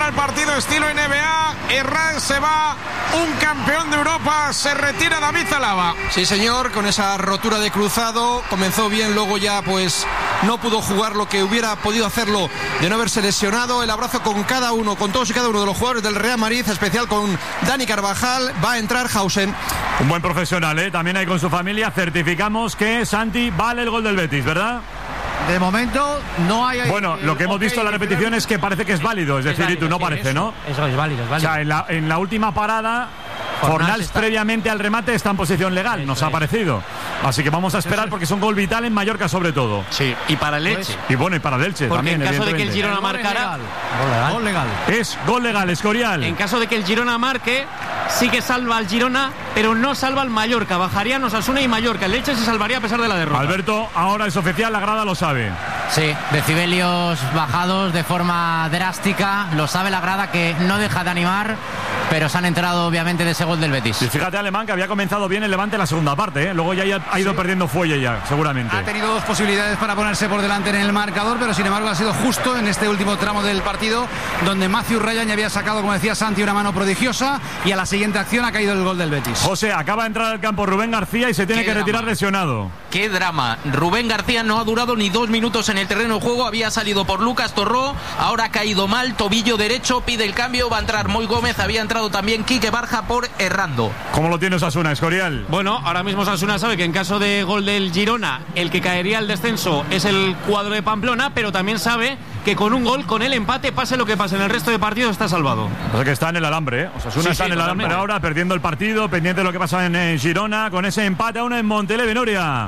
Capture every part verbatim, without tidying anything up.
para el partido estilo N B A. Herranz se va, un campeón de Europa, se retira David Alaba. Sí, señor, con esa rotura de cruzado, comenzó bien, luego ya pues no pudo jugar lo que hubiera podido hacerlo de no haberse lesionado. El abrazo con cada uno, con todos y cada uno de los jugadores del Real Madrid, especial con Dani Carvajal. Va a entrar Hausen. Un buen profesional, ¿eh? También ahí con su familia. Certificamos que Santi vale el gol del Betis, ¿verdad? De momento no hay... Bueno, lo que hemos okay, visto en la repetición es que parece que es válido, es, es decir, válido, y tú no sí, parece, eso, ¿no? Eso es válido, es válido. O sea, en la, en la última parada, Fornals previamente al remate está en posición legal, eso nos es. ha parecido. Así que vamos a esperar porque es un gol vital en Mallorca sobre todo. Sí, y para el Elche. Y bueno, y para el Elche porque también, en caso de que el Girona marcara... Gol legal. Gol legal. Es gol legal, Escorial. En caso de que el Girona marque, sí que salva al Girona, pero no salva al Mallorca. Bajarían Osasuna y Mallorca. El Elche se salvaría a pesar de la derrota. Alberto, ahora es oficial, la grada lo sabe. Sí, decibelios bajados de forma drástica. Lo sabe la grada, que no deja de animar, pero se han enterado obviamente de ese gol del Betis. Y fíjate, Alemán, que había comenzado bien el Levante en la segunda parte, ¿eh? Luego ya ha ido sí. perdiendo fuelle ya, seguramente. Ha tenido dos posibilidades para ponerse por delante en el marcador, pero sin embargo ha sido justo en este último tramo del partido donde Matthew Ryan ya había sacado, como decía Santi, una mano prodigiosa, y a la siguiente acción ha caído el gol del Betis. José, acaba de entrar al campo Rubén García y se tiene Qué que drama. retirar lesionado. Qué drama. Rubén García no ha durado ni dos minutos en el terreno de juego. Había salido por Lucas Torró, ahora ha caído mal, tobillo derecho, pide el cambio, va a entrar Moy Gómez, había entrado también Quique Barja por Errando. ¿Cómo lo tiene Osasuna, Escorial? Bueno, ahora mismo Osasuna sabe que en caso de gol del Girona, el que caería al descenso es el cuadro de Pamplona, pero también sabe que con un gol, con el empate, pase lo que pase en el resto de partidos, está salvado. O sea que está en el alambre, ¿eh? Osasuna sí, está sí, en el totalmente. alambre ahora, perdiendo el partido, pendiente de lo que pasa en eh, Girona, con ese empate a uno en Montelevi, Nuria.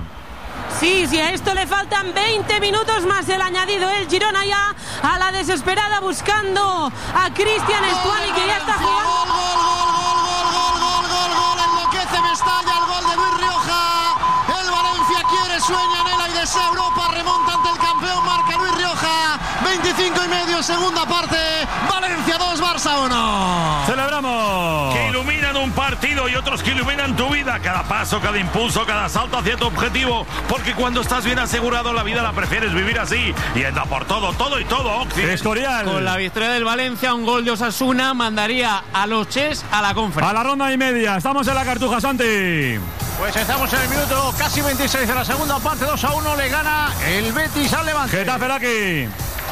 Sí, sí, a esto le faltan veinte minutos más el añadido. El Girona ya a la desesperada buscando a Cristian Stuani, que ya está jugando. Gol, gol, gol, gol, gol, gol, gol, enloquece Mestalla, el gol de Luis Rioja. El Valencia quiere, sueña, anhela y desea Europa, remonta ante el campeón, marca Luis Rioja. veinticinco y medio, segunda parte. Valencia dos, Barça uno. ¡Celebramos! Que iluminan un partido y otros que iluminan tu vida. Cada paso, cada impulso, cada salto hacia tu objetivo. Porque cuando estás bien asegurado, la vida la prefieres vivir así. Y entra por todo, todo y todo, Oxy. Escorial. Con la victoria del Valencia, un gol de Osasuna mandaría a los Ches a la conferencia. A la ronda y media. Estamos en la Cartuja, Santi. Pues estamos en el minuto casi veintiséis de la segunda parte. dos a uno le gana el Betis al Levante. Getafe aquí.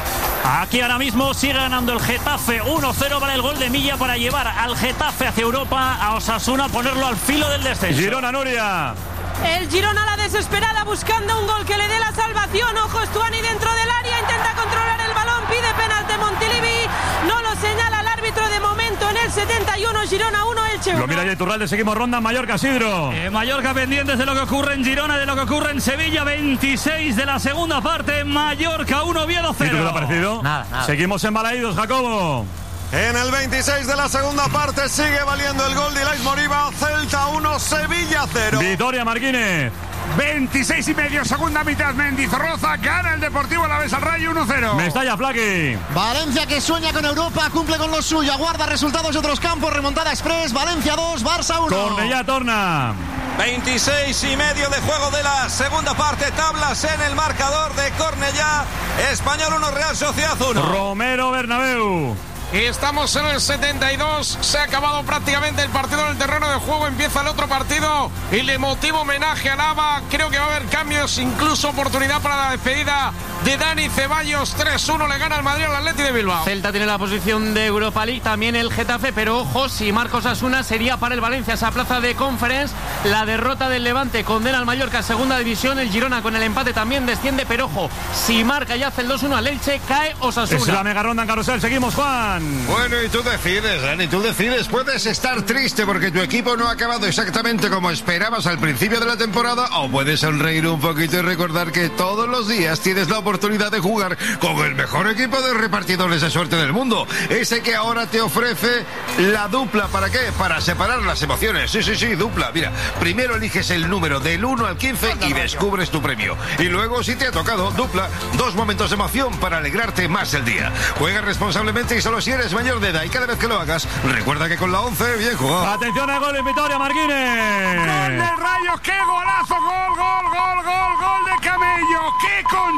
Aquí ahora mismo sigue ganando el Getafe. uno cero para el gol de Milla para llevar al Getafe hacia Europa, a Osasuna ponerlo al filo del descenso. Girona, Nuria. El Girona a la desesperada buscando un gol que le dé la salvación. Ojo, Stuani dentro del área, intenta controlar el balón, pide penalti Montilivi, no lo señala el árbitro de momento en el setenta y uno. Girona uno, Elche uno. Lo mira ya Iturralde, seguimos ronda. Mallorca, Sidro. Eh, Mallorca pendientes de lo que ocurre en Girona, de lo que ocurre en Sevilla. veintiséis de la segunda parte. Mallorca uno, Oviedo cero. ¿Y tú qué te ha parecido? Nada, nada. Seguimos embalaídos, Jacobo. En el veintiséis de la segunda parte sigue valiendo el gol de Ilais Moriba. Celta uno, Sevilla cero. Vitoria, Marquínez. veintiséis y medio, segunda mitad. Mendizorroza gana el Deportivo Alavés al Rayo uno cero. Mestalla, Flaqui. Valencia, que sueña con Europa, cumple con lo suyo, aguarda resultados de otros campos. Remontada express. Valencia dos, Barça uno. Cornellá, Torna. veintiséis y medio de juego de la segunda parte. Tablas en el marcador de Cornellá. Español uno, Real Sociedad uno. Romero, Bernabéu. Estamos en el setenta y dos, se ha acabado prácticamente el partido en el terreno de juego, empieza el otro partido y el emotivo homenaje a Nava. Creo que va a haber cambios, incluso oportunidad para la despedida de Dani Ceballos. tres uno le gana el Madrid al Atleti de Bilbao. Celta tiene la posición de Europa League, también el Getafe, pero ojo, si Marcos Asuna sería para el Valencia esa plaza de Conference. La derrota del Levante condena al Mallorca a segunda división, el Girona con el empate también desciende, pero ojo, si marca y hace el dos uno al Elche, cae Osasuna. Es la mega ronda en Carrusel, seguimos, Juan. Bueno, y tú decides, Dani, tú decides. Puedes estar triste porque tu equipo no ha acabado exactamente como esperabas al principio de la temporada, o puedes sonreír un poquito y recordar que todos los días tienes la oportunidad de jugar con el mejor equipo de repartidores de suerte del mundo. Ese que ahora te ofrece la dupla. ¿Para qué? Para separar las emociones. Sí, sí, sí, dupla. Mira, primero eliges el número del uno al quince y descubres tu premio. Y luego, si te ha tocado, dupla. Dos momentos de emoción para alegrarte más el día. Juega responsablemente y solo si eres mayor de edad, y cada vez que lo hagas, recuerda que con la once, bien jugado. Atención al gol en Vitoria, Marquínez. Gol del Rayo, qué golazo, gol, gol, gol, gol, gol de Camello. Qué control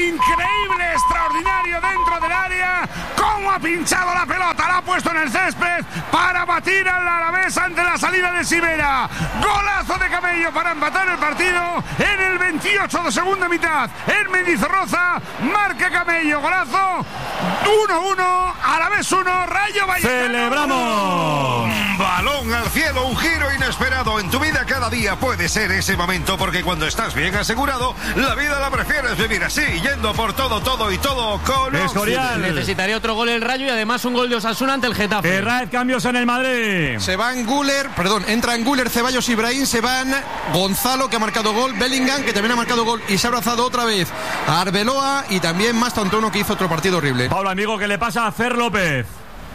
increíble, extraordinario dentro del área. Cómo ha pinchado la pelota, la ha puesto en el césped para batir al Alavés ante la salida de Sivera. Golazo de Camello para empatar el partido en el veintiocho de segunda mitad. En Mendizorroza marca Camello, golazo. uno uno, Alavés uno, Rayo Vallecano. ¡Celebramos! Un balón al cielo, un giro inesperado. En tu vida cada día puede ser ese momento, porque cuando estás bien asegurado, la vida la prefieres vivir así, yendo por todo, todo y todo con Escorial. Necesitaría otro gol el Rayo y además un gol de Osasuna ante el Getafe. Herrad, cambios en el Madrid. Se van Güler, perdón, entran Güler, Ceballos, Ibrahim, se van Gonzalo, que ha marcado gol, Bellingham, que también ha marcado gol y se ha abrazado otra vez a Arbeloa, y también Mastantuono, que hizo otro partido horrible. Pablo, amigo, ¿qué le pasa a Fer López?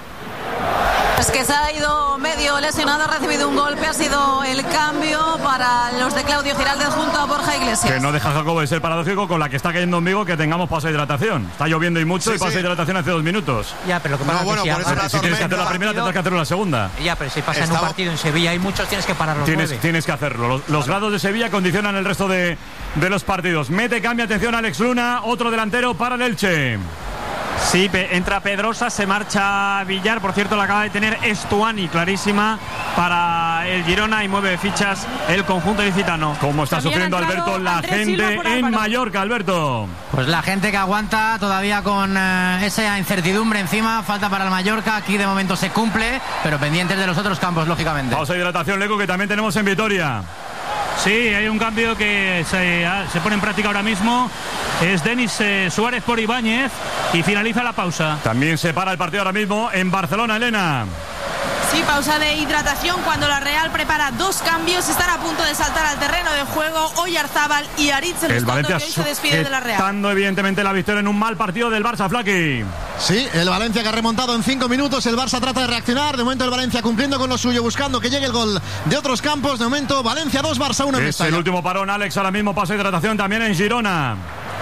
Es que se ha ido medio lesionado, ha recibido un golpe, ha sido el cambio para los de Claudio Giraldez junto a Borja Iglesias. Que no deja, Jacobo, de ser paradójico con la que está cayendo en Vigo que tengamos paso de hidratación. Está lloviendo y mucho, Sí, y paso sí. de hidratación hace dos minutos. Ya, pero lo que pasa No, es bueno, que por eso la si tienes que hacer la primera, tendrás que hacerlo en la segunda. Ya, pero si pasa en un Estaba- partido en Sevilla hay muchos, tienes que parar los Tienes, nueve. tienes que hacerlo. Los, los grados de Sevilla condicionan el resto de, de los partidos. Mete, cambia, atención, Alex Luna, otro delantero para el Elche. Sí, pe- entra Pedrosa, se marcha Villar, por cierto la acaba de tener Estuani, clarísima para el Girona, y mueve fichas el conjunto ilicitano. ¿Cómo está También sufriendo, ha entrado Alberto, la Andrés Silva gente por en Álvaro. Mallorca, Alberto? Pues la gente que aguanta todavía con eh, esa incertidumbre encima, falta para el Mallorca, aquí de momento se cumple, pero pendientes de los otros campos, lógicamente. Pausa de hidratación, Leco, que también tenemos en Vitoria. Sí, hay un cambio que se, se pone en práctica ahora mismo. Es Denis eh, Suárez por Ibáñez y finaliza la pausa. También se para el partido ahora mismo en Barcelona, Elena. Sí, pausa de hidratación cuando la Real prepara dos cambios. Están a punto de saltar al terreno de juego Oyarzábal y Aritz El Elizondo, Valencia que hoy se despide de la Real. sujetando evidentemente la victoria en un mal partido del Barça, Flaqui. Sí, el Valencia que ha remontado en cinco minutos. El Barça trata de reaccionar. De momento el Valencia cumpliendo con lo suyo, buscando que llegue el gol de otros campos. De momento Valencia dos, Barça uno en Es el Mestalla. último parón, Alex, ahora mismo pasa de hidratación también en Girona.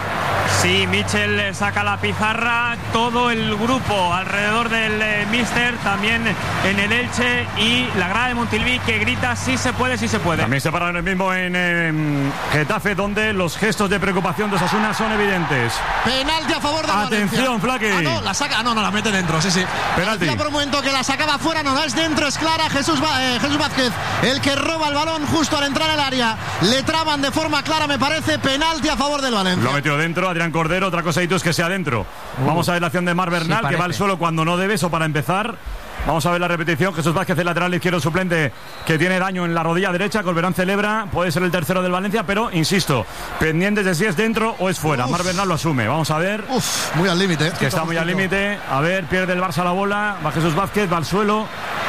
Sí, Michel saca la pizarra, todo el grupo alrededor del eh, míster, también en el Elche, y la grada de Montilivi que grita sí se puede, sí se puede. También se para ahora mismo en eh, Getafe, donde los gestos de preocupación de Osasuna son evidentes. Penalti a favor de Atención, Flaqui. Ah, no, la saca, ah, no, no, la mete dentro, sí, sí. Penalti. Parecía por un momento que la sacaba fuera, no, no es dentro, es clara. Jesús, Va- eh, Jesús Vázquez, el que roba el balón justo al entrar al área. Le traban de forma clara, me parece. Penalti a favor del Valencia. Lo ha metido dentro Adrián Cordero, otra cosa es que sea dentro. Vamos a ver la acción de Mar Bernal, sí, que va al parece. suelo cuando no debe, eso para empezar. Vamos a ver la repetición. Jesús Vázquez, el lateral izquierdo suplente, que tiene daño en la rodilla derecha. Colberán celebra, puede ser el tercero del Valencia, pero insisto, pendientes de si es dentro o es fuera. Uf. Mar Bernal lo asume. Vamos a ver. Uf, muy al límite. Que está muy al límite. A ver, pierde el Barça la bola. Va Jesús Vázquez, va al suelo.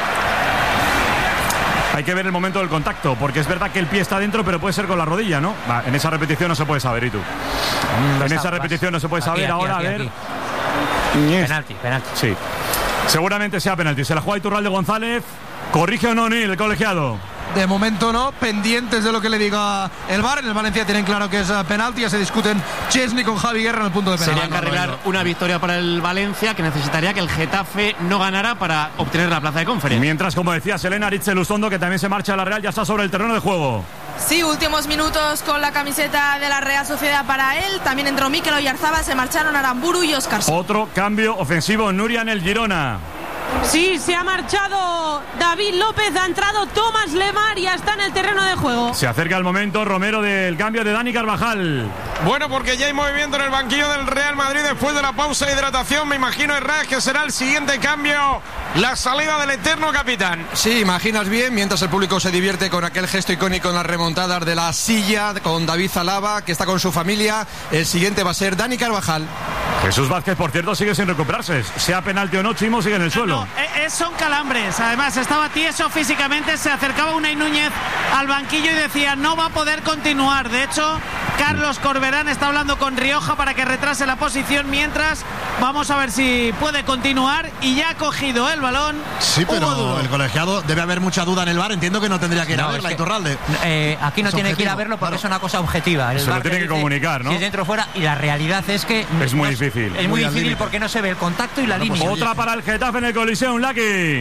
Hay que ver el momento del contacto, porque es verdad que el pie está dentro, pero puede ser con la rodilla, ¿no? Va, en esa repetición no se puede saber, ¿y tú? En esa repetición no se puede saber. Aquí, aquí, Ahora, aquí, a ver. aquí. Yes. Penalti, penalti. Sí. Seguramente sea penalti. Se la juega Iturralde González. ¿Corrige o no, Nil, el colegiado? De momento no, pendientes de lo que le diga el V A R. En el Valencia tienen claro que es eh, penalti, ya se discuten Chesney con Javi Guerra en el punto de penalti. Sería encarrilar una victoria para el Valencia, que necesitaría que el Getafe no ganara para obtener la plaza de Conference. Mientras, como decía Selena, Aritz Elizondo, que también se marcha a la Real, ya está sobre el terreno de juego. Sí, últimos minutos con la camiseta de la Real Sociedad para él. También entró Mikel Oyarzábal, se marcharon Aramburu y Óscarson. Otro cambio ofensivo, Nuria en el Girona. Sí, se ha marchado David López, ha entrado Tomás Lemar y ya está en el terreno de juego. Se acerca el momento, Romero, del cambio de Dani Carvajal. Bueno, porque ya hay movimiento en el banquillo del Real Madrid después de la pausa de hidratación. Me imagino, Herrera, que será el siguiente cambio, la salida del eterno capitán. Sí, imaginas bien, mientras el público se divierte con aquel gesto icónico en las remontadas de la silla, con David Zalaba, que está con su familia. El siguiente va a ser Dani Carvajal. Jesús Vázquez, por cierto, sigue sin recuperarse. Sea penalti o no, Chimo sigue en el suelo. Eh, eh, son calambres, además estaba tieso físicamente, se acercaba Unai Núñez al banquillo y decía no va a poder continuar. De hecho, Carlos Corberán está hablando con Rioja para que retrase la posición, mientras vamos a ver si puede continuar, y ya ha cogido el balón. Sí, Hugo pero Duro. el colegiado debe haber mucha duda en el V A R. Entiendo que no tendría que ir No, a es verla, que- Iturralde. Eh, aquí no Es tiene que ir a objetivo, verlo porque claro. es una cosa objetiva. El Se lo V A R tiene te que dice comunicar, ¿no? Si es dentro o fuera, y la realidad es que Es muy no difícil. Es muy, Muy al difícil límite. porque no se ve el contacto y la línea. Otra para el Getafe en el Coliseum, Lucky.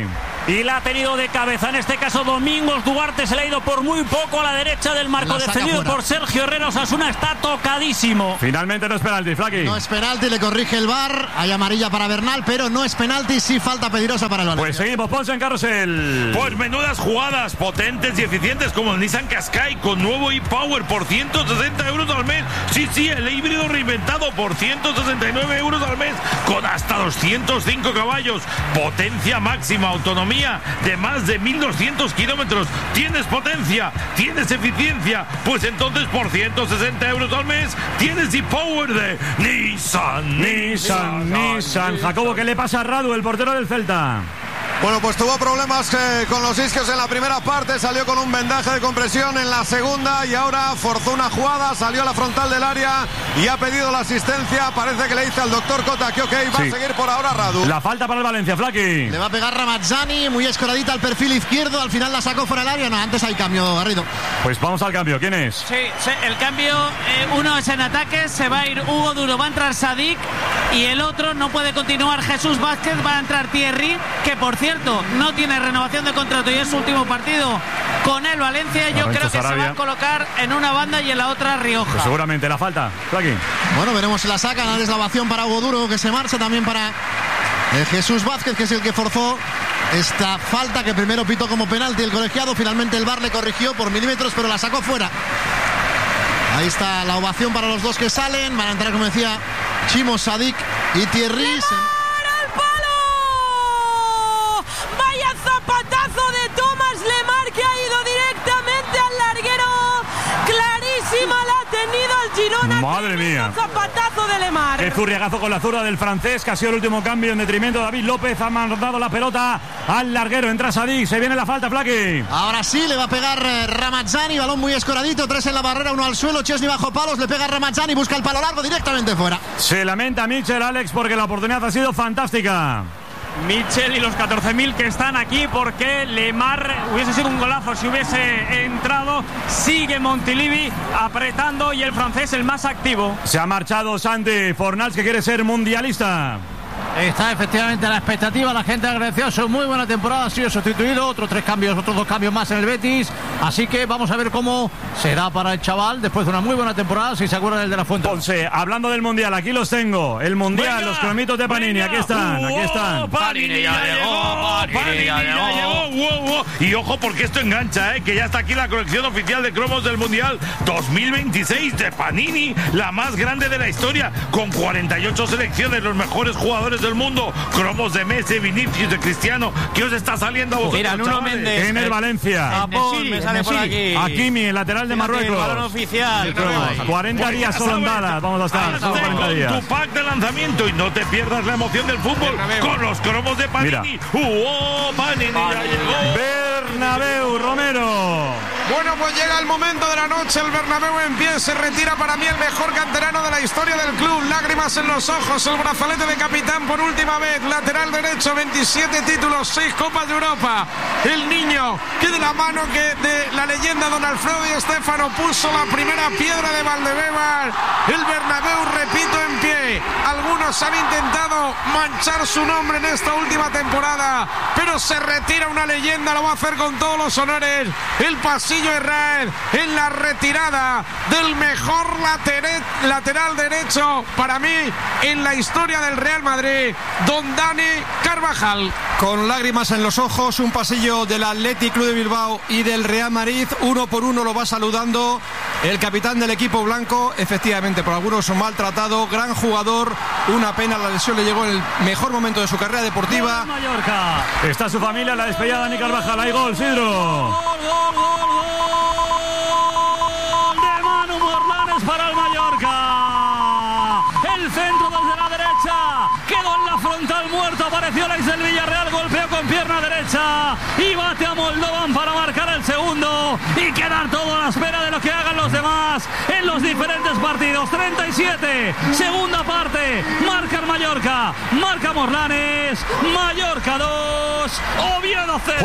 y la ha tenido de cabeza. En este caso Domingos Duarte se le ha ido por muy poco a la derecha del marco, defendido por Sergio Herrera. Osasuna está tocadísimo. Finalmente no es penalti, Flaqui. No es penalti, le corrige el V A R. Hay amarilla para Bernal, pero no es penalti, sí falta peligrosa para el Valencia. Pues seguimos, Ponce en carrusel. Pues menudas jugadas potentes y eficientes como el Nissan Qashqai con nuevo e-Power por ciento sesenta euros al mes. Sí, sí, el híbrido reinventado por ciento sesenta y nueve euros al mes con hasta doscientos cinco caballos, potencia máxima, autonomía de más de mil doscientos kilómetros. ¿Tienes potencia? ¿Tienes eficiencia? Pues entonces por ciento sesenta euros al mes tienes e-Power de Nissan. Nissan, Nissan, Nissan. Jacobo, ¿qué le pasa a Radu, el portero del Celta? Bueno, pues tuvo problemas eh, con los isquios en la primera parte, salió con un vendaje de compresión en la segunda y ahora forzó una jugada, salió a la frontal del área y ha pedido la asistencia. Parece que le dice al doctor Cota que ok, va sí. a seguir por ahora Radu. La falta para el Valencia, Flaqui. Le va a pegar Ramazzani, muy escoradita al perfil izquierdo, al final la sacó fuera del área. No, antes hay cambio, Garrido. Pues vamos al cambio, ¿quién es? Sí, sí el cambio, eh, uno es en ataque, se va a ir Hugo Duro, va a entrar Sadik y el otro no puede continuar Jesús Vázquez, va a entrar Thierry, que por cierto no tiene renovación de contrato y es su último partido con el Valencia. Yo creo que se va a colocar en una banda y en la otra Rioja. Pues seguramente la falta, Flaqui. Bueno, veremos si la sacan. La deslavación para Hugo Duro, que se marcha, también para eh, Jesús Vázquez, que es el que forzó esta falta que primero pitó como penalti el colegiado. Finalmente el V A R le corrigió por milímetros, pero la sacó fuera. Ahí está la ovación para los dos que salen. Van a entrar, como decía Chimo, Sadik y Thierry. Zapatazo de Thomas Lemar, que ha ido directamente al larguero. Clarísima la ha tenido el Girona. Madre mía. Zapatazo de Lemar. Qué zurriagazo con la zurda del francés, que ha sido el último cambio en detrimento de David López. Ha mandado la pelota al larguero. Entra Sadik, se viene la falta, Flaqui. Ahora sí, le va a pegar eh, Ramazzani. Balón muy escoradito, tres en la barrera, uno al suelo. Chesney bajo palos, le pega a Ramazzani, busca el palo largo directamente fuera. Se lamenta Michel, Alex, porque la oportunidad ha sido fantástica. Michel y los catorce mil que están aquí, porque Lemar hubiese sido un golazo si hubiese entrado. Sigue Montilivi apretando y el francés el más activo. Se ha marchado Santi Fornals, que quiere ser mundialista. Está efectivamente la expectativa, la gente agradeció su muy buena temporada, ha sido sustituido, otros tres cambios, otros dos cambios más en el Betis, así que vamos a ver cómo será para el chaval después de una muy buena temporada, si se acuerdan el de la Fuente. Ponce, hablando del Mundial, aquí los tengo, el Mundial, venga, los cromitos de Panini, venga, aquí están, aquí están. Oh, Panini ya llegó, Panini ya llegó, wow, wow. Y ojo porque esto engancha, eh, que ya está aquí la colección oficial de cromos del Mundial dos mil veintiséis de Panini, la más grande de la historia, con cuarenta y ocho selecciones, los mejores jugadores del mundo, cromos de Messi, Vinicius, de Cristiano. ¿Qué os está saliendo a vosotros, mira, Nuno Méndez en el Valencia? Japón, me sale por aquí. Hakimi, el lateral de Marruecos. El balón oficial. cuarenta pues días solo en Dallas, vamos a estar. Solo cuarenta días. Tu pack de lanzamiento y no te pierdas la emoción del fútbol con los cromos de Panini. ¡Uh, Panini ya llegó! Bernabéu, Romero. Bueno, pues llega el momento de la noche. El Bernabéu en pie, se retira para mí el mejor canterano de la historia del club. Lágrimas en los ojos, el brazalete de capitán por última vez. Lateral derecho, veintisiete títulos, seis Copas de Europa. El niño que de la mano que de la leyenda Don Alfredo Di Stéfano puso la primera piedra de Valdebebas. El Bernabéu, repito, en pie. Algunos han intentado manchar su nombre en esta última temporada, pero se retira una leyenda, lo va a hacer con todos los honores. El pasillo Herrera en la retirada del mejor lateral, lateral derecho para mí en la historia del Real Madrid, Don Dani Carvajal. Con lágrimas en los ojos, un pasillo del Athletic Club de Bilbao y del Real Madrid, uno por uno lo va saludando el capitán del equipo blanco, efectivamente por algunos maltratado, gran jugador, una pena, la lesión le llegó en el mejor momento de su carrera deportiva. Mallorca. Está su familia, la despedida de Dani Carvajal, hay gol, Sidro. Gol, gol, gol, gol de Manu Morlanes para el Mallorca. El centro desde la derecha quedó en la frontal muerto, apareció el ex del Villarreal, golpeó con pierna derecha y bate a Moldovan para marcar el segundo y quedar todo a la espera de lo que hagan los demás en los diferentes partidos. Treinta y siete, segunda parte, marca el Mallorca, marca Morlanes, Mallorca dos, Oviedo a cero.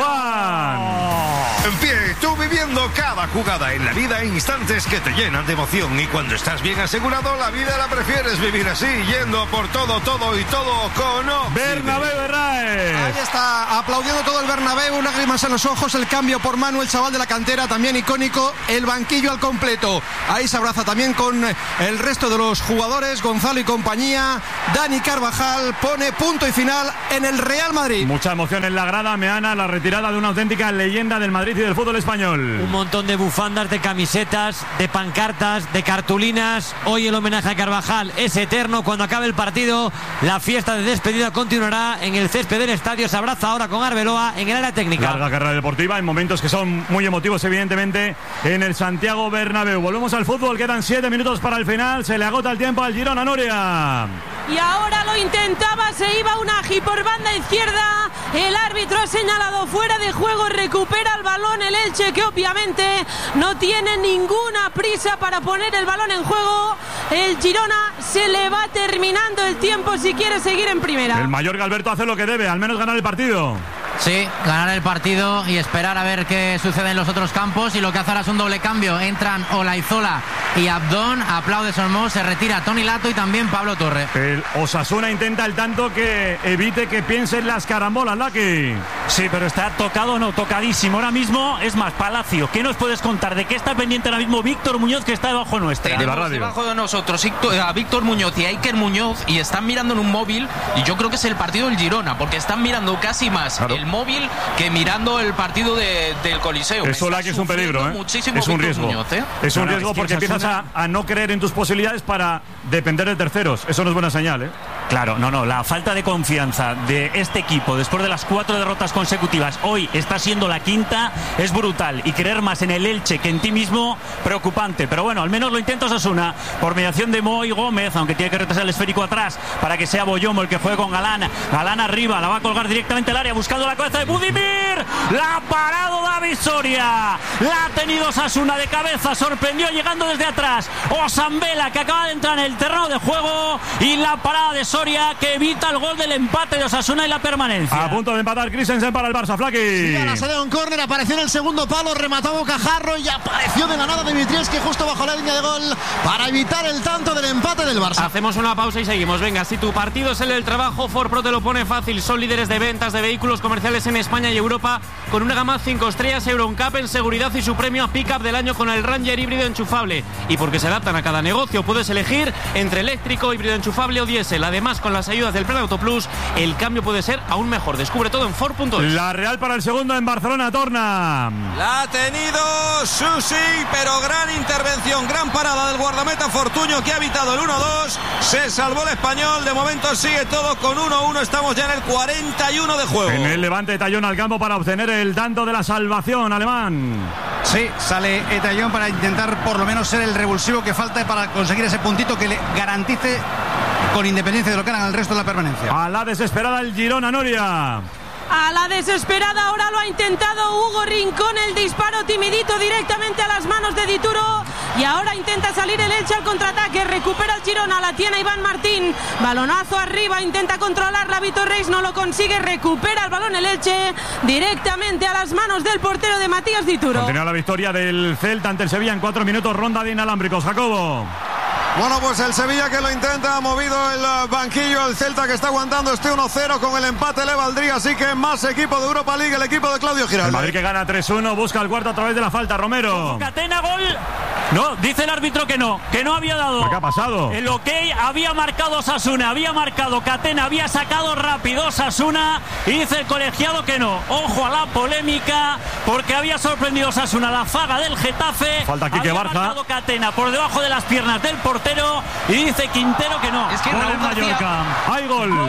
Juan. En pie, tú viviendo cada jugada en la vida en instantes que te llenan de emoción. Y cuando estás bien asegurado, la vida la prefieres vivir así, yendo por todo, todo y todo con Bernabéu Berrae. Ahí está, aplaudiendo todo el Bernabéu, lágrimas en los ojos, el cambio por Manu, el chaval de la cantera, también icónico, el banquillo al completo. Ahí se abraza también con el resto de los jugadores, Gonzalo y compañía. Dani Carvajal pone punto y final en el Real Madrid. Mucha emoción en la grada, Meana, la retirada de una auténtica leyenda del Madrid y del fútbol español. Un montón de bufandas, de camisetas, de pancartas, de cartulinas. Hoy el homenaje a Carvajal es eterno. Cuando acabe el partido, la fiesta de despedida continuará en el césped del estadio. Se abraza ahora con Arbeloa en el área técnica. Larga carrera deportiva en momentos que son muy emotivos, evidentemente, en el Santiago Bernabéu. Volvemos al fútbol, quedan siete minutos para el final. Se le agota el tiempo al Girona, Nuria. Y ahora lo intentaba, se iba Unagi por banda izquierda. El árbitro ha señalado fuera de juego, recupera el balón el Elche, que obviamente no tiene ninguna prisa para poner el balón en juego. El Girona se le va terminando el tiempo si quiere seguir en primera. El Mallorca, Alberto, hace lo que debe, al menos ganar el partido. Sí, ganar el partido y esperar a ver qué sucede en los otros campos. Y lo que hace ahora es un doble cambio. Entran Olaizola y Abdón. Aplaude Sormós, se retira Toni Lato y también Pablo Torre. El Osasuna intenta el tanto que evite que piensen las carambolas, Lucky. Sí, pero está tocado, no, tocadísimo. Ahora mismo, es más, Palacio, ¿qué nos puedes contar? ¿De qué está pendiente ahora mismo Víctor Muñoz, que está debajo nuestra? De la radio. Debajo de nosotros a Víctor Muñoz y a Iker Muñoz, y están mirando en un móvil, y yo creo que es el partido del Girona, porque están mirando casi más claro. el móvil que mirando el partido de, del Coliseo. Eso, Lucky, es un peligro, ¿eh? Es un riesgo. Muñoz, ¿eh? Es un no, riesgo no, es porque empiezas a, a no creer en tus posibilidades para depender de terceros. Eso no es buena señal, ¿eh? Claro, no, no. La falta de confianza de este equipo después de las cuatro derrotas consecutivas, hoy está siendo la quinta, es brutal. Y creer más en el Elche que en ti mismo, preocupante. Pero bueno, al menos lo intenta Osasuna por mediación de Moy Gómez, aunque tiene que retrasar el esférico atrás para que sea Boyomo el que juegue con Galán. Galán arriba, la va a colgar directamente al área buscando la cabeza de Budimir. La ha parado David Soria. La ha tenido Osasuna de cabeza, sorprendió llegando desde atrás. Osambela, que acaba de entrar en el terreno de juego, y la parada de Soria que evita el gol del empate de Osasuna y la permanencia. A punto de empatar Christensen para el Barça, Flaky. Sí, a la salida de un córner, apareció en el segundo palo, remató Bocajarro y apareció de la nada Dimitrievski justo bajo la línea de gol para evitar el tanto del empate del Barça. Hacemos una pausa y seguimos. Venga, si tu partido es el del trabajo, Ford Pro te lo pone fácil. Son líderes de ventas de vehículos comerciales en España y Europa, con una gama cinco estrellas Euroncap en seguridad y su premio a Pickup del año con el Ranger híbrido enchufable. Y porque se adaptan a cada negocio, puedes elegir entre eléctrico, híbrido enchufable o diésel. Además, con las ayudas del Plan Auto Plus, el cambio puede ser aún mejor. Descubre todo en Ford punto es. La Real para el segundo en Barcelona, Torna. La ha tenido Susi, pero gran intervención, gran parada del guardameta Fortuño, que ha evitado el uno dos. Se salvó el español, de momento sigue todo con uno uno. Estamos ya en el cuarenta y uno de juego. En el Levante, Tallón al campo para obtener el tanto de la salvación, alemán. Sí, sale Etallón para intentar por lo menos ser el revulsivo que falta para conseguir ese puntito que le garantice, con independencia de lo que hagan el resto de la permanencia. A la desesperada el Girona, Noria. A la desesperada ahora lo ha intentado Hugo Rincón, el disparo timidito directamente a las manos de Dituro, y ahora intenta salir el Elche al contraataque, recupera el Girona, la tiene Iván Martín, balonazo arriba, intenta controlarla Vitor Reis, no lo consigue, recupera el balón el Elche directamente a las manos del portero de Matías Dituro. Continúa la victoria del Celta ante el Sevilla en cuatro minutos, ronda de inalámbricos, Jacobo. Bueno, pues el Sevilla que lo intenta, ha movido el banquillo, el Celta que está aguantando este uno cero, con el empate le valdría, así que más equipo de Europa League, el equipo de Claudio Giraldo. El Madrid que gana tres uno, busca el cuarto a través de la falta, Romero. Catena, gol. No, dice el árbitro que no, que no había dado. ¿Qué ha pasado? El ok había marcado Osasuna, había marcado Catena, había sacado rápido Osasuna, y dice el colegiado que no. Ojo a la polémica, porque había sorprendido Osasuna la faga del Getafe. Falta Quique había Barja. marcado Catena por debajo de las piernas del portero, y dice Quintero que no. Es que gol Raúl del Mallorca. Hay gol. Gol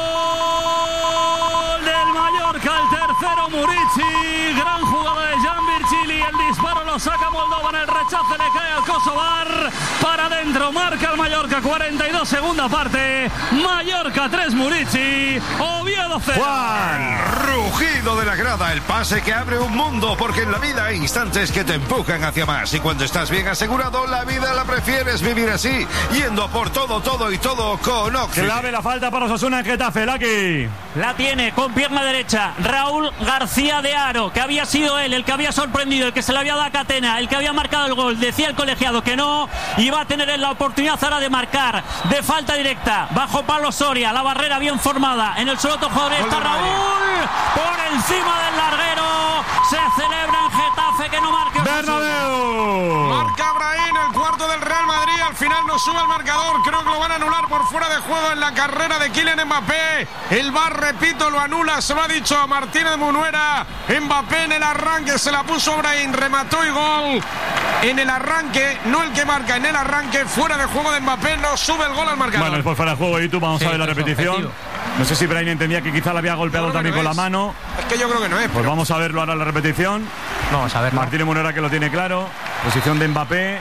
del Mallorca, el tercero Murici. Gran jugada de Jan Virgili. El disparo lo saca Moldova, en el rechace le cae al Kosovar. para adentro, marca el Mallorca, cuarenta y dos segunda parte, Mallorca tres, Murici, Oviedo cero. Juan, rugido de la grada, el pase que abre un mundo, porque en la vida hay instantes que te empujan hacia más, y cuando estás bien asegurado, la vida la prefieres vivir así, yendo por todo, todo y todo con Oxy. Clave la falta para Osasuna en Getafe, Laki. La tiene con pierna derecha Raúl García de Haro, que había sido él el que había sorprendido, el que se le había dado a Catena, el que había marcado el gol. Decía el colegiado que no, y va a tener la oportunidad ahora de marcar de falta directa bajo Pablo Soria, la barrera bien formada en el suelo jugador. Está Raúl por encima del larguero, se celebra en Getafe que no marque Bernabéu. Marca Brahim, el cuarto del Real Madrid, al final no sube el marcador, creo que lo van a anular por fuera de juego en la carrera de Kylian Mbappé. El V A R, repito, lo anula, se lo ha dicho a Martínez Munuera. Mbappé en el arranque se la puso Brahim, remató y gol. En el arranque, no el que marca, en el arranque, fuera de juego de Mbappé, no sube el gol al marcador. Bueno, es por fuera de juego y tú vamos sí, a ver la repetición. Objetivo. No sé si Brahim entendía que quizá la había golpeado también no con es. la mano. Es que yo creo que no es. Pues pero... vamos a verlo ahora en la repetición. Vamos a verlo. Martínez Munuera que lo tiene claro. Posición de Mbappé.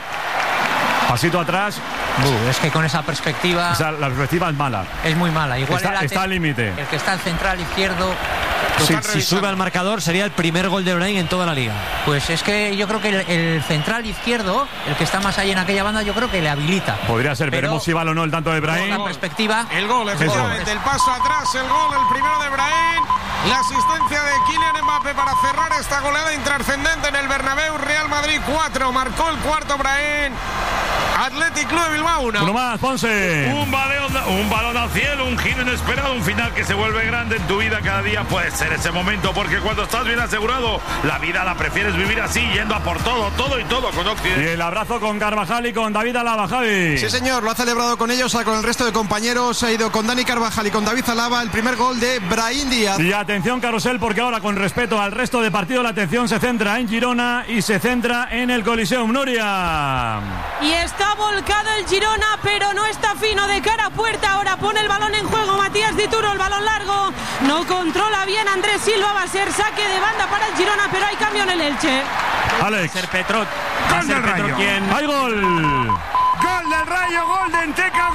Pasito atrás. Uh, es que con esa perspectiva. O sea, la perspectiva es mala. Es muy mala. Igual está, está al límite. El que está al central izquierdo. Sí, si sube al marcador sería el primer gol de Brahim en toda la liga. Pues es que yo creo que el, el central izquierdo, el que está más ahí en aquella banda, yo creo que le habilita. Podría ser, pero veremos si vale o no el tanto de Brahim. Con la perspectiva. El gol, efectivamente, el paso atrás, el gol, el primero de Brahim. La asistencia de Kylian Mbappé para cerrar esta goleada intrascendente en el Bernabéu. Real Madrid cuatro, marcó el cuarto Brahim. Athletic Club de Bilbao uno. Uno más, Ponce. Un balón, un balón al cielo, un giro inesperado, un final que se vuelve grande en tu vida cada día. Puede ser ese momento, porque cuando estás bien asegurado, la vida la prefieres vivir así, yendo a por todo, todo y todo con Occidente. Y el abrazo con Carvajal y con David Alaba, Javi. Sí, señor, lo ha celebrado con ellos, con el resto de compañeros. Ha ido con Dani Carvajal y con David Alaba el primer gol de Brahim Díaz. Y atención, Carrusel, porque ahora, con respeto al resto de partido, la atención se centra en Girona y se centra en el Coliseum. Nuria. Y está volcado el Girona, pero no está fino de cara a puerta. Ahora pone el balón en juego Matías Dituro, el balón largo. No controla bien Andrés Silva, va a ser saque de banda para el Girona, pero hay cambio en el Elche. Alex. Va a ser Petrot. Va a ser Petro quien... ¡Hay gol! Gol del Rayo, gol de Enteca,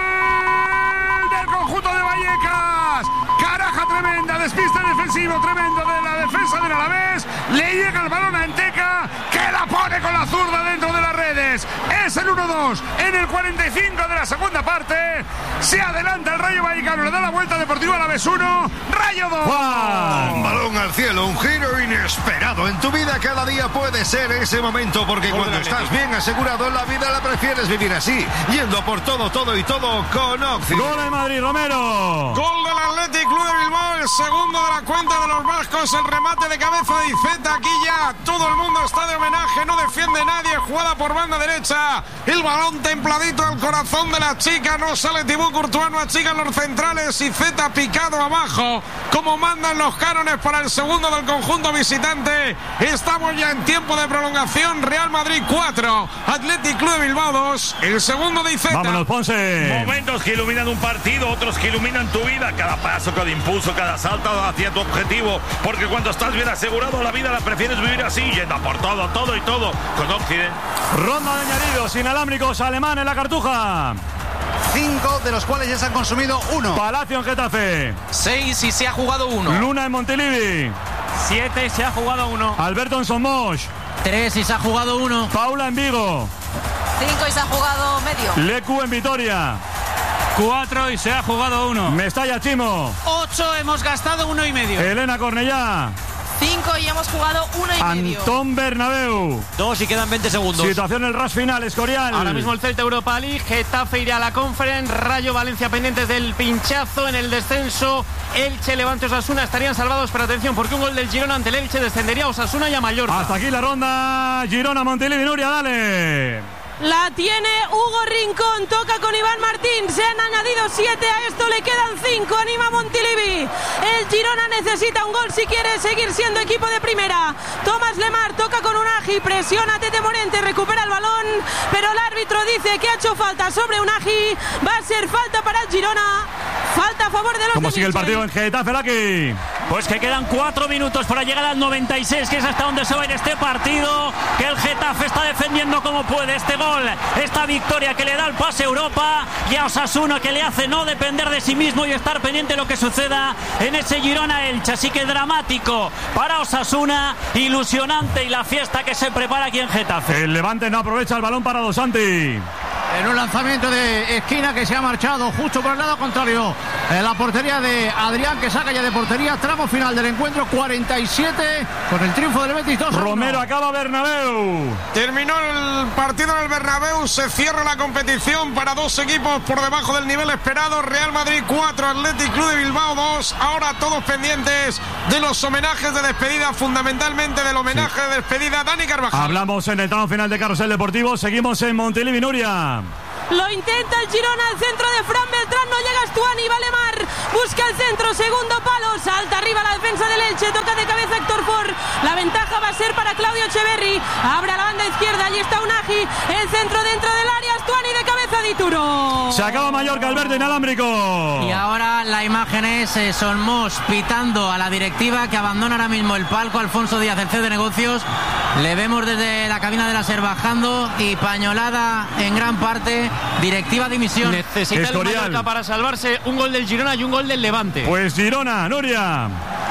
gol del conjunto de Vallecas. Caraja tremenda, despiste defensivo tremendo de la defensa del Alavés. Le llega el balón a Enteca, que la pone con la zurda dentro de las redes. Es el uno dos en el cuarenta y cinco de la segunda parte. Se adelanta el Rayo Vallecano, le da la vuelta Deportivo Alavés uno, Rayo dos. ¡Wow! Un balón al cielo, un giro inesperado. En tu vida cada día puede ser ese momento, porque cuando estás bien asegurado, la vida la prefieres vivir así, yendo por todo, todo y todo con Oxy. Gol de Madrid, Romero. Gol del Athletic Club de Bilbao, el segundo de la cuenta de los vascos, el remate de cabeza de Iceta. Aquí ya todo el mundo está de homenaje, no defiende nadie, jugada por banda derecha, el balón templadito al corazón de la chica, no sale Thibaut Courtois, no achican los centrales, Iceta picado abajo, como mandan los cánones para el segundo del conjunto visitante. Estamos ya en tiempo de prolongación, Real Madrid cuatro, Athletic Club de Bilbao dos, el segundo de Iceta. Vámonos, Ponce. Momentos que iluminan un partido, otros que iluminan tu vida, cada paso, cada impulso, cada salto hacia tu objetivo, porque cuando estás bien asegurado, la vida la prefieres vivir así, yendo a por todo, todo y todo con Occidente. Ronda de añadidos inalámbricos, alemán en la Cartuja. Cinco, de los cuales ya se han consumido uno. Palacio en Getafe. Seis y se ha jugado uno. Luna en Montilivi. Siete y se ha jugado uno. Alberto en Somos. Tres y se ha jugado uno. Paula en Vigo. Cinco y se ha jugado medio. Lecu en Vitoria. Cuatro y se ha jugado uno. Mestalla Chimo. Ocho, hemos gastado uno y medio. Elena Cornellá. Cinco y hemos jugado uno y medio. Antón Bernabéu. Dos y quedan veinte segundos. Situación el ras final, Escorial. Ahora mismo el Celta Europa League, Getafe irá a la Conference, Rayo Valencia pendientes del pinchazo en el descenso. Elche, Levante, Osasuna estarían salvados, pero atención, porque un gol del Girona ante el Elche descendería a Osasuna y a Mallorca. Hasta aquí la ronda. Girona, Montilivi, Nuria, dale. La tiene Hugo Rincón, toca con Iván Martín, se han añadido siete, a esto le quedan cinco, anima Montilivi. El Girona necesita un gol si quiere seguir siendo equipo de primera. Tomás Lemar toca con Unagi, presiona a Tete Morente, recupera el balón, pero el árbitro dice que ha hecho falta sobre Unagi, va a ser falta para el Girona. Falta a favor de los ¿Cómo de sigue el Michel. partido en Getafe, Laki? Pues que quedan cuatro minutos para llegar al noventa y seis, que es hasta donde se va a ir este partido, que el Getafe está defendiendo como puede este gol, esta victoria que le da el pase a Europa, y a Osasuna que le hace no depender de sí mismo y estar pendiente de lo que suceda en ese Girona-Elche. Así que dramático para Osasuna, ilusionante, y la fiesta que se prepara aquí en Getafe. El Levante no aprovecha el balón para Dos Santi. En un lanzamiento de esquina que se ha marchado justo por el lado contrario, en la portería de Adrián, que saca ya de portería. Tramo final del encuentro, cuarenta y siete, con el triunfo del Betis dos a uno. Romero acaba Bernabéu. Terminó el partido en el Bernabéu, se cierra la competición para dos equipos por debajo del nivel esperado. Real Madrid cuatro, Athletic Club de Bilbao dos. Ahora todos pendientes de los homenajes de despedida, fundamentalmente del homenaje sí. de despedida a Dani Carvajal. Hablamos en el tramo final de Carrusel Deportivo, seguimos en Montilivi, Nuria. Lo intenta el Girona, al centro de Fran Beltrán, no llega Stuani, Valemar, busca el centro, segundo palo, salta arriba la defensa del Elche, toca de cabeza Héctor Ford, la ventaja va a ser para Claudio Echeverri, abre a la banda izquierda, allí está Unagi, el centro dentro del área, Stuani de cabeza, Dituro. Se acaba Mallorca, Alberto inalámbrico. Y ahora la imagen es eh, Solmos pitando a la directiva que abandona ahora mismo el palco. Alfonso Díaz, el C E O de negocios, le vemos desde la cabina de la SER bajando, y pañolada en gran parte. Directiva dimisión. Necesita el Mallorca para salvarse, un gol del Girona y un gol del Levante. Pues Girona, Nuria.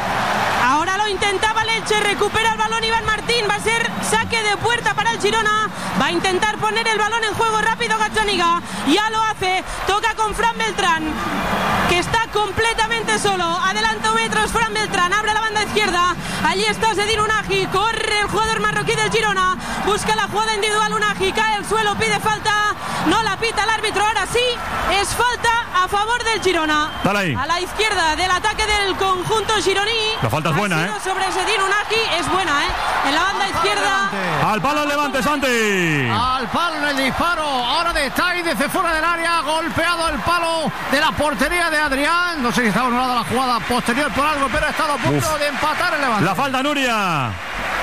Ahora lo intentaba Elche, recupera el balón Iván Martín, va a ser saque de puerta para el Girona, va a intentar poner el balón en juego rápido Gazzaniga, ya lo hace, toca con Fran Beltrán, que está completamente solo, adelanta metros Fran Beltrán, abre la banda izquierda, allí está Zedin Unagi, corre el jugador marroquí del Girona, busca la jugada individual Unagi, cae al suelo, pide falta, no la pita el árbitro, ahora sí, es falta a favor del Girona. Dale ahí. A la izquierda del ataque del conjunto gironí. La falta es buena, ¿eh? Sobre Zedin Unagi, es buena, ¿eh? En la banda izquierda. Al palo el Levante, Santi. Al palo en el disparo, ahora de Tai desde fuera del área, golpeado el palo de la portería de Adrián. No sé si estaba anulada la jugada posterior por algo, pero ha estado a punto Uf. de empatar el Levante. La falta, Nuria.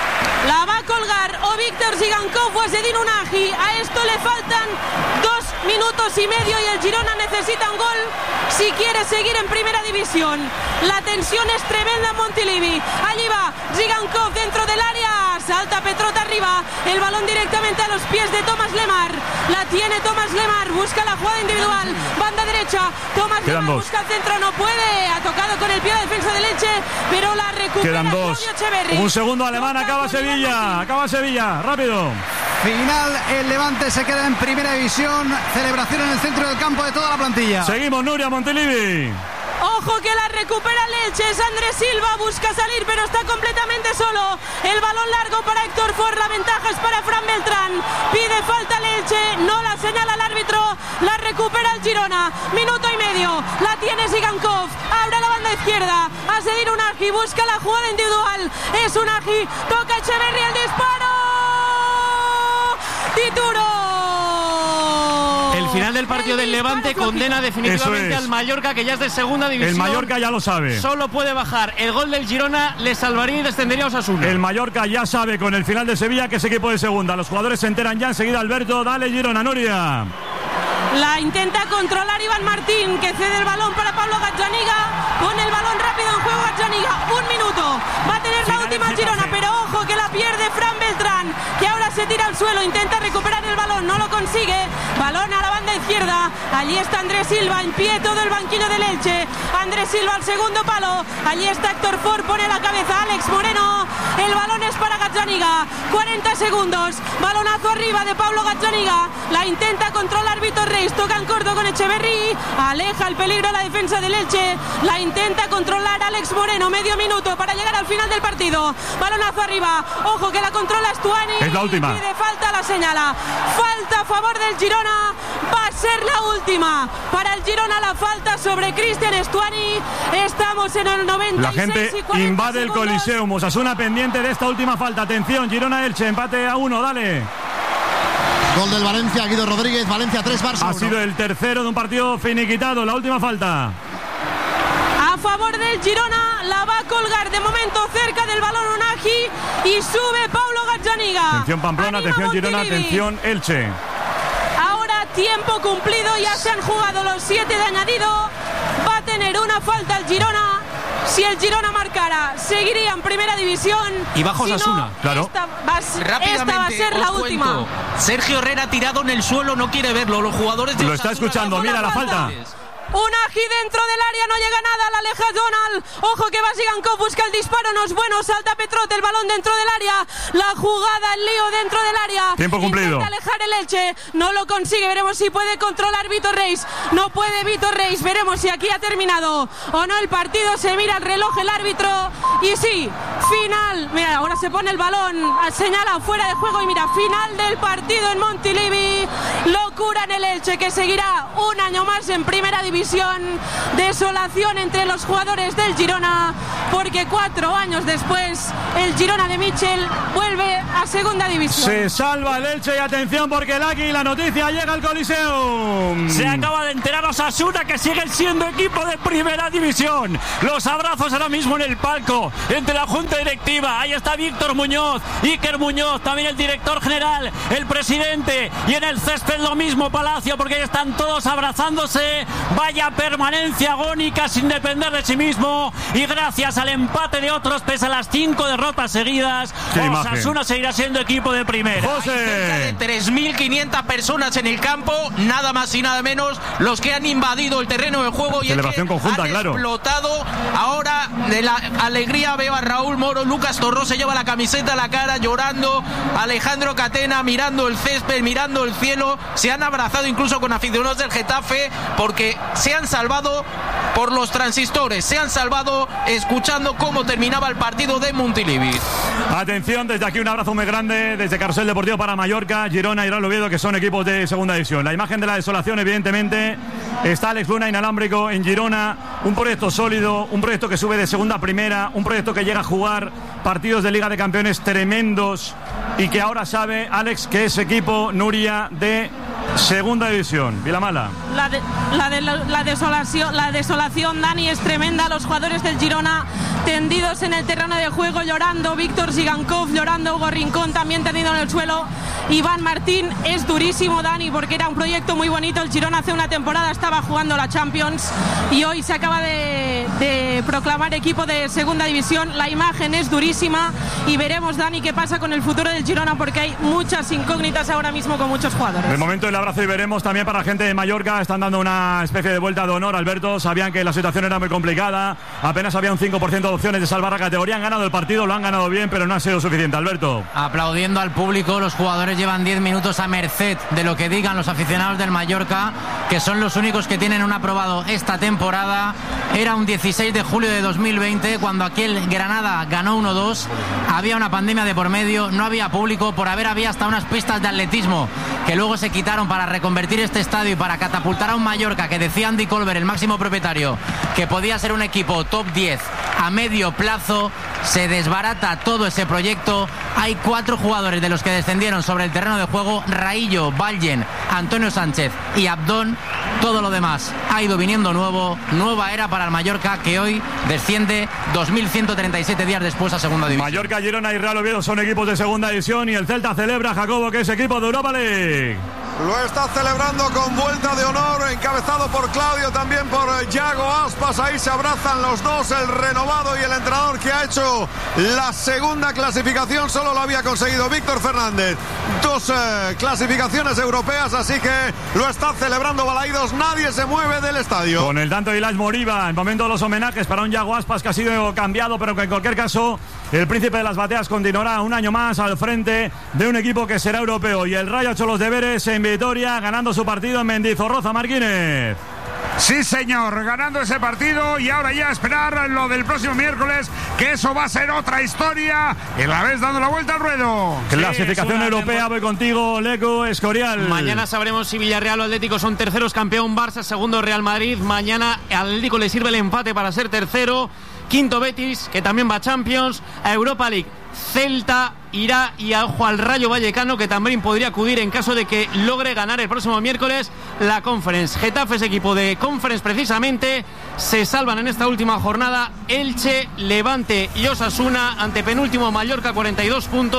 La va a colgar o Víctor Zigankov o a Zedin Unagi. A esto le faltan dos minutos y medio y el Girona necesita un gol si quiere seguir en primera división. La tensión es tremenda en Montilivi. Allí va Zigankov dentro del área. Salta Petrota arriba. El balón directamente a los pies de Tomás Lemar. La tiene Tomás Lemar. Busca la jugada individual. Banda derecha. Tomás Quedan Lemar dos. busca el centro. No puede. Ha tocado con el pie la defensa del Elche, pero la recupera. Quedan dos. Claudio Echeverri. Un segundo alemán. Acaba Sevilla. Acaba Sevilla. Rápido. Final, el Levante se queda en primera división. Celebración en el centro del campo de toda la plantilla. Seguimos, Nuria, Montilivi. Ojo que la recupera Elche, es Andrés Silva, busca salir pero está completamente solo. El balón largo para Héctor Ford, la ventaja es para Fran Beltrán. Pide falta el Elche, no la señala el árbitro, la recupera el Girona. Minuto y medio, la tiene Zigankov, abre la banda izquierda, a seguir Unagi, busca la jugada individual. Es Unagi, toca Echeverri el disparo. Tituro. El final del partido del Levante condena definitivamente es. al Mallorca, que ya es de segunda división. El Mallorca ya lo sabe. Solo puede bajar. El gol del Girona le salvaría y descendería a Osasuna. El Mallorca ya sabe con el final de Sevilla que es equipo de segunda. Los jugadores se enteran ya enseguida. Alberto, dale Girona, Nuria. La intenta controlar Iván Martín, que cede el balón para Pablo Gazzaniga. Pone el balón rápido en juego Gazzaniga. Un minuto. Va a tener la última Girona, pero ojo que la pierde Fran Beltrán, que ahora se tira al suelo, intenta recuperar el balón, no lo consigue. Balón a la banda izquierda. Allí está Andrés Silva, en pie todo el banquillo del Elche. Andrés Silva al segundo palo. Allí está Héctor Ford, pone la cabeza Alex Moreno. El balón es para Gazzaniga. cuarenta segundos. Balonazo arriba de Pablo Gazzaniga. La intenta controlar Víctor Reis. Toca en corto con Echeverri. Aleja el peligro a la defensa del Elche. La intenta controlar Alex Moreno. Medio minuto para llegar al final del partido. Balonazo arriba. Ojo que la controla Stuani. Es la última. Pide falta, la señala. Falta a favor del Girona. Va a ser la última. Para el Girona la falta sobre Cristian Stuani. Estamos en el noventa y seis. La gente y invade segundos. el Coliseum. Osasuna pendiente de esta última falta. Atención, Girona Elche. Empate a uno. Dale. Gol del Valencia, Guido Rodríguez. Valencia tres, Barça Ha uno. sido el tercero de un partido finiquitado. La última falta. A favor del Girona, la va a colgar de momento cerca del balón Unagi y sube Pablo Gazzaniga. Atención Pamplona, Anima atención Girona, Montilivi. atención Elche. Ahora tiempo cumplido, ya se han jugado los siete de añadido. Va a tener tener una falta el Girona. Si el Girona marcara, seguiría en primera división. Y bajo si Osasuna, no, claro. Esta va, Rápidamente, esta va a ser la os última. cuento. Sergio Herrera tirado en el suelo, no quiere verlo. Los jugadores de Lo está Osasuna- escuchando, mira la falta. Unagi dentro del área, no llega nada, la aleja Donald. Ojo que Basigankov busca el disparo, no es bueno, salta Petrote, el balón dentro del área. La jugada, el lío dentro del área. Tiempo cumplido. Intenta alejar el Elche, no lo consigue, veremos si puede controlar Vitor Reis. No puede Vitor Reis, veremos si aquí ha terminado o no el partido. Se mira el reloj, el árbitro, y sí, final. Mira, ahora se pone el balón, señala fuera de juego y mira, final del partido en Montilivi. Locura en el Elche, que seguirá un año más en primera división. Desolación entre los jugadores del Girona, porque cuatro años después el Girona de Michel vuelve a segunda división. Se salva el Elche y atención porque el Águila, la noticia llega al Coliseum. Se acaba de enterar Osasuna que siguen siendo equipo de primera división. Los abrazos ahora mismo en el palco entre la junta directiva. Ahí está Víctor Muñoz, Iker Muñoz, también el director general, el presidente, y en el césped lo mismo Palacio, porque ahí están todos abrazándose. Vaya permanencia agónica sin depender de sí mismo, y gracias al empate de otros pese a las cinco derrotas seguidas, Osasuna seguirá siendo equipo de primera. Hay cerca de tres mil quinientas personas en el campo, nada más y nada menos, los que han invadido el terreno de juego y Celebración es que conjunta, han claro. explotado. Ahora de la alegría veo a Raúl Moro, Lucas Torró se lleva la camiseta a la cara llorando, Alejandro Catena mirando el césped, mirando el cielo, se han abrazado incluso con aficionados del Getafe porque se han salvado por los transistores, se han salvado escuchando cómo terminaba el partido de Montilivi. Atención, desde aquí un abrazo muy grande desde Carrusel Deportivo para Mallorca, Girona y Real Oviedo, que son equipos de segunda división. La imagen de la desolación, evidentemente, está Alex Luna inalámbrico en Girona, un proyecto sólido, un proyecto que sube de segunda a primera, un proyecto que llega a jugar partidos de Liga de Campeones tremendos y que ahora sabe, Alex, que es equipo, Nuria, de segunda división. Vilamala. La, de, la, de, la, desolación, la desolación, Dani, es tremenda. Los jugadores del Girona tendidos en el terreno de juego llorando. Víctor Zigankov llorando. Hugo Rincón también tendido en el suelo. Iván Martín, es durísimo, Dani, porque era un proyecto muy bonito. El Girona hace una temporada estaba jugando la Champions y hoy se acaba de, de proclamar equipo de segunda división. La imagen es durísima y veremos, Dani, qué pasa con el futuro del Girona, porque hay muchas incógnitas ahora mismo con muchos jugadores. De momento el abrazo y veremos también para la gente de Mallorca. Están dando una especie de vuelta de honor, Alberto. Sabían que la situación era muy complicada. Apenas había un cinco por ciento de opciones de salvar la categoría. Han ganado el partido, lo han ganado bien, pero no ha sido suficiente, Alberto. Aplaudiendo al público, los jugadores llevan diez minutos a merced de lo que digan los aficionados del Mallorca, que son los únicos que tienen un aprobado esta temporada. Era un dieciséis de julio de dos mil veinte cuando aquel Granada ganó uno dos. Había una pandemia de por medio, no había público, por haber había hasta unas pistas de atletismo que luego se quitaron para reconvertir este estadio y para catapultar a un Mallorca que decía Andy Colbert, el máximo propietario, que podía ser un equipo top diez a medio plazo. Se desbarata todo ese proyecto. Hay cuatro jugadores de los que descendieron sobre el terreno de juego: Raillo, Vallen, Antonio Sánchez y Abdón. Todo lo demás ha ido viniendo nuevo, nueva era para el Mallorca, que hoy desciende dos mil ciento treinta y siete días después a segunda división. Mallorca, Girona y Real Oviedo son equipos de segunda división y el Celta celebra, Jacobo, que es equipo de Europa League. Lo está celebrando con vuelta de honor, encabezado por Claudio, también por Yago Aspas. Ahí se abrazan los dos, el renovado y el entrenador que ha hecho la segunda clasificación. Solo lo había conseguido Víctor Fernández. Dos eh, clasificaciones europeas, así que lo está celebrando Balaidos. Nadie se mueve del estadio. Con el tanto de Ilaix Moriba, en momento de los homenajes para un Yago Aspas que ha sido cambiado, pero que en cualquier caso el príncipe de las bateas continuará un año más al frente de un equipo que será europeo. Y el Rayo ha hecho los deberes en Vitoria, ganando su partido en Mendizorroza. Marquínez. Sí, señor, ganando ese partido y ahora ya esperar lo del próximo miércoles, que eso va a ser otra historia, y la vez dando la vuelta al ruedo. Clasificación sí, europea, tempo... voy contigo, Leco Escorial. Mañana sabremos si Villarreal o Atlético son terceros, campeón Barça, segundo Real Madrid. Mañana al Atlético le sirve el empate para ser tercero, quinto Betis, que también va a Champions, a Europa League. Celta irá y ojo al Rayo Vallecano, que también podría acudir en caso de que logre ganar el próximo miércoles la Conference. Getafe es equipo de Conference precisamente. Se salvan en esta última jornada Elche, Levante y Osasuna. Ante penúltimo Mallorca, cuarenta y dos puntos.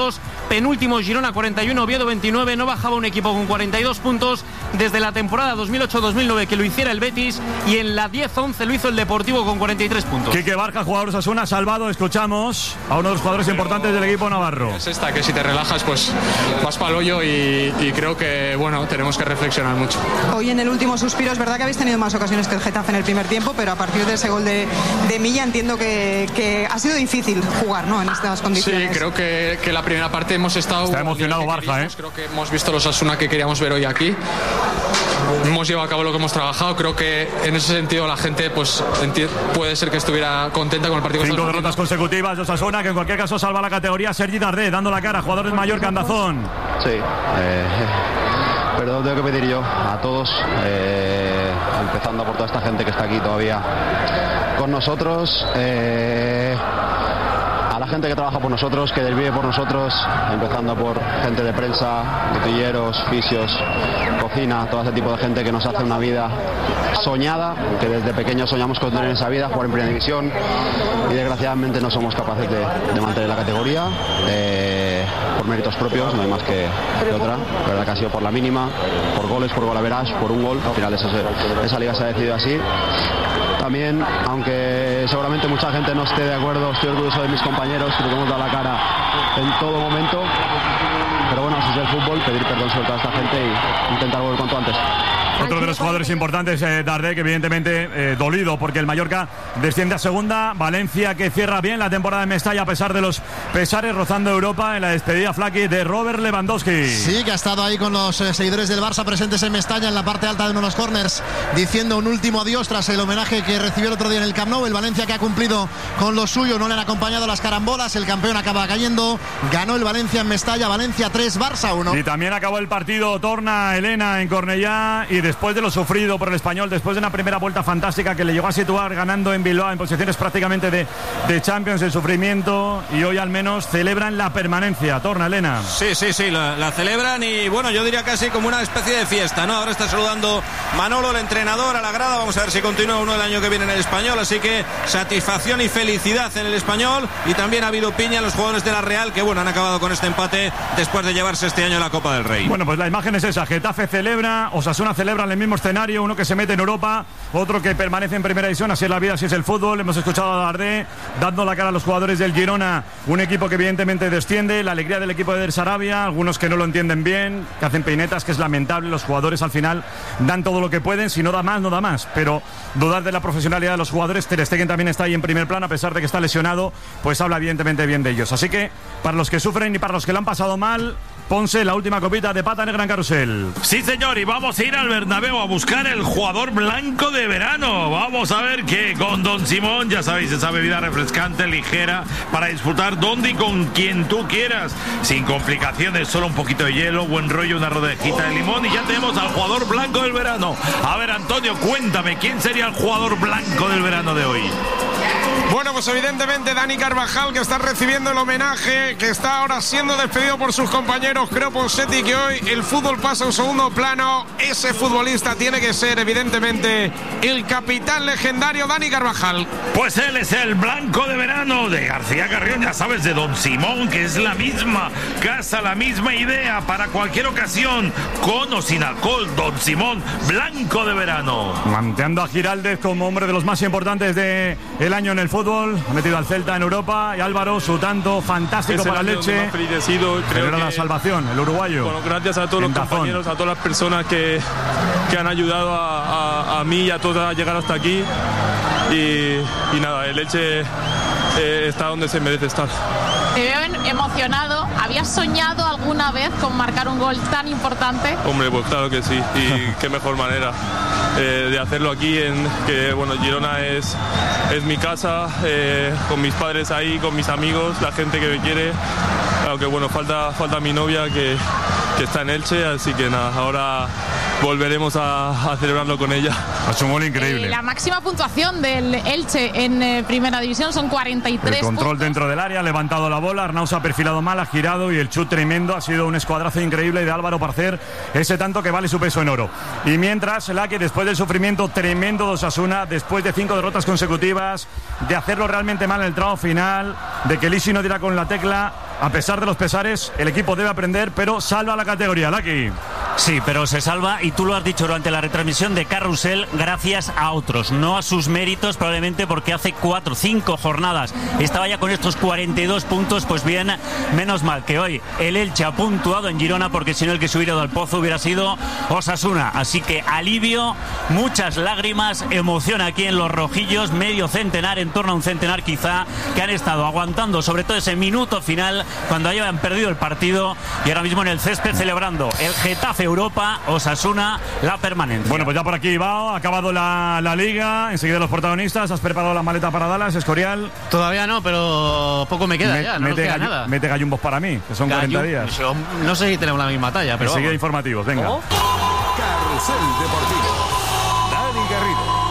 penúltimo Girona cuarenta y uno, Oviedo veintinueve. No bajaba un equipo con cuarenta y dos puntos desde la temporada dos mil ocho dos mil nueve que lo hiciera el Betis, y en la diez once lo hizo el Deportivo con cuarenta y tres puntos. Quique Barja, jugador Osasuna, salvado. Escuchamos a uno de los jugadores importantes del equipo navarro. Es esta, que si te relajas pues vas para el hoyo, y, y creo que bueno, tenemos que reflexionar mucho. Hoy en el último suspiro es verdad que habéis tenido más ocasiones que el Getafe en el primer tiempo, pero a partir de ese gol de, de Milla entiendo que, que ha sido difícil jugar, ¿no?, en estas condiciones. Sí, creo que, que la primera parte hemos estado... Está emocionado Barja, ¿eh? Creo que hemos visto los Osasuna que queríamos ver hoy aquí. Hemos llevado a cabo lo que hemos trabajado. Creo que en ese sentido la gente pues puede ser que estuviera contenta con el partido. Cinco derrotas consecutivas de Osasuna, que en cualquier caso salva la categoría. Sergi Darder dando la cara, jugador del Mallorca, Andazón. Sí, eh, perdón tengo que pedir yo a todos, eh, empezando por toda esta gente que está aquí todavía con nosotros, eh, a la gente que trabaja por nosotros, que vive por nosotros, empezando por gente de prensa, botilleros, fisios, cocina, todo ese tipo de gente que nos hace una vida soñada, que desde pequeños soñamos con tener esa vida, jugar en primera división, y desgraciadamente no somos capaces de, de mantener la categoría, eh, por méritos propios, no hay más que, que otra. La verdad que ha sido por la mínima, por goles, por golaveraje, por un gol. Al final esa, esa liga se ha decidido así. También, aunque seguramente mucha gente no esté de acuerdo, estoy orgulloso de mis compañeros, creo que hemos dado la cara en todo momento. Pero bueno, así es el fútbol, pedir perdón sobre toda esta gente y intentar volver cuanto antes. Otro de los jugadores importantes, eh, Darder, que evidentemente eh, dolido porque el Mallorca desciende a segunda. Valencia, que cierra bien la temporada en Mestalla a pesar de los pesares, rozando Europa en la despedida Flaky de Robert Lewandowski. Sí, que ha estado ahí con los eh, seguidores del Barça presentes en Mestalla, en la parte alta de uno de los corners, diciendo un último adiós tras el homenaje que recibió el otro día en el Camp Nou. El Valencia, que ha cumplido con lo suyo, no le han acompañado las carambolas. El campeón acaba cayendo. Ganó el Valencia en Mestalla. Valencia tres, Barça uno. Y también acabó el partido Torna Elena en Cornellá, y después de lo sufrido por el Español, después de una primera vuelta fantástica que le llegó a situar ganando en Bilbao en posiciones prácticamente de, de Champions, el sufrimiento, y hoy al menos celebran la permanencia. Torna Elena. Sí, sí, sí, la, la celebran, y bueno, yo diría casi como una especie de fiesta, ¿no? Ahora está saludando Manolo, el entrenador, a la grada. Vamos a ver si continúa uno el año que viene en el Español, así que satisfacción y felicidad en el Español, y también ha habido piña en los jugadores de la Real, que bueno, han acabado con este empate después de llevarse este año la Copa del Rey. Bueno, pues la imagen es esa: Getafe celebra, Osasuna celebra en el mismo escenario, uno que se mete en Europa, otro que permanece en primera división. Así es la vida, así es el fútbol. Hemos escuchado a Darder dando la cara a los jugadores del Girona, un equipo que evidentemente desciende, la alegría del equipo de Der Sarabia, algunos que no lo entienden bien, que hacen peinetas, que es lamentable. Los jugadores al final dan todo lo que pueden, si no da más, no da más, pero dudar de la profesionalidad de los jugadores. Ter Stegen también está ahí en primer plano, a pesar de que está lesionado, pues habla evidentemente bien de ellos. Así que para los que sufren y para los que lo han pasado mal, Ponce, la última copita de pata negra en Carrusel. Sí, señor, y vamos a ir al Bernabéu a buscar el jugador blanco de verano. Vamos a ver que con Don Simón, ya sabéis, esa bebida refrescante, ligera, para disfrutar donde y con quien tú quieras, sin complicaciones, solo un poquito de hielo, buen rollo, una rodejita de limón, y ya tenemos al jugador blanco del verano. A ver, Antonio, cuéntame, ¿quién sería el jugador blanco del verano de hoy? Bueno, pues evidentemente Dani Carvajal, que está recibiendo el homenaje, que está ahora siendo despedido por sus compañeros. Creo, Ponseti, que hoy el fútbol pasa a un segundo plano. Ese futbolista tiene que ser evidentemente el capitán legendario Dani Carvajal. Pues él es el blanco de verano de García Carrión, ya sabes, de Don Simón, que es la misma casa, la misma idea para cualquier ocasión, con o sin alcohol. Don Simón, blanco de verano. Manteando a Giraldez como hombre de los más importantes del año en el fútbol. Ha metido al Celta en Europa, y Álvaro, su tanto fantástico para Leche, creo que la salvación, el uruguayo. Bueno, gracias a todos los compañeros, a todas las personas que, que han ayudado a, a, a mí y a todas a llegar hasta aquí, y, y nada, el Leche eh, está donde se merece estar. Te veo emocionado. ¿Habías soñado alguna vez con marcar un gol tan importante? Hombre, pues claro que sí, y qué mejor manera eh, de hacerlo aquí, en que bueno, Girona es, es mi casa, eh, con mis padres ahí, con mis amigos, la gente que me quiere. Aunque bueno, falta, falta mi novia que, que está en Elche, así que nada, ahora volveremos a, a celebrarlo con ella. Es un gol increíble. Eh, la máxima puntuación del Elche en eh, primera división son cuarenta y tres El control puntos. dentro del área, ha levantado la bola, Arnau se ha perfilado mal, ha girado, y el chut tremendo, ha sido un escuadrazo increíble de Álvaro para hacer ese tanto que vale su peso en oro. Y mientras, la que después del sufrimiento tremendo de Osasuna, después de cinco derrotas consecutivas, de hacerlo realmente mal en el tramo final, de que Lisi no diera con la tecla, a pesar de los pesares, el equipo debe aprender, pero salva la categoría. Lucky. Sí, pero se salva, y tú lo has dicho durante la retransmisión de Carrusel, gracias a otros, no a sus méritos, probablemente porque hace cuatro, cinco jornadas estaba ya con estos cuarenta y dos puntos. Pues bien, menos mal que hoy el Elche ha puntuado en Girona, porque si no el que se hubiera ido al pozo hubiera sido Osasuna. Así que alivio, muchas lágrimas, emoción aquí en los rojillos, medio centenar, en torno a un centenar quizá, que han estado aguantando sobre todo ese minuto final cuando hayan perdido el partido, y ahora mismo en el césped celebrando el Getafe Europa, Osasuna, la permanencia. Bueno, pues ya por aquí va, ha acabado la, la liga, enseguida los protagonistas. ¿Has preparado la maleta para Dallas, Escorial? Todavía no, pero poco me queda Me, ya, no mete, queda gallu, nada. mete gallumbos para mí, que son Gallu, cuarenta días. Yo, no sé si tenemos la misma talla, pero enseguida vamos. informativos, venga. Carrusel Deportivo. Dani Garrido.